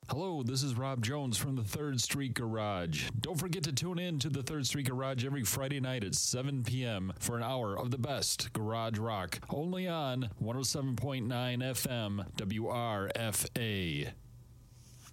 Hello, this is Rob Jones from the Third Street Garage. Don't forget to tune in to the Third Street Garage every Friday night at 7 p.m. for an hour of the best garage rock, only on 107.9 FM WRFA.